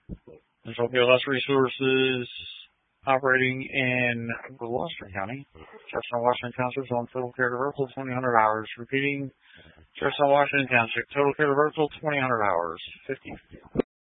Central PLS Resources operating in Gloucester County. Jefferson Washington Township on total care divertible 2,000 hours. Repeating, Jefferson Washington Township total care divertible 2,000 hours. 50.